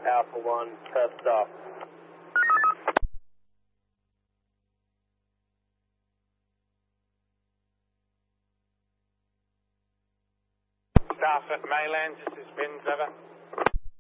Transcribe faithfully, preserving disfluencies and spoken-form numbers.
Alpha one, test off. Staff at Mayland, this is Ben Trevor.